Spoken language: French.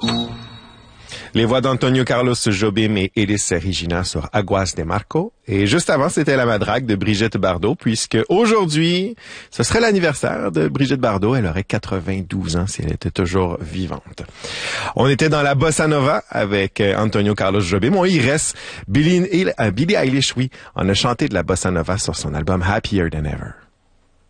Les voix d'Antonio Carlos Jobim et Elis Regina sur Aguas de Marco. Et juste avant, c'était La Madrague de Brigitte Bardot, puisque aujourd'hui, ce serait l'anniversaire de Brigitte Bardot. Elle aurait 92 ans si elle était toujours vivante. On était dans la bossa nova avec Antonio Carlos Jobim. Il reste Billie Eilish, oui, on a chanté de la bossa nova sur son album Happier Than Ever.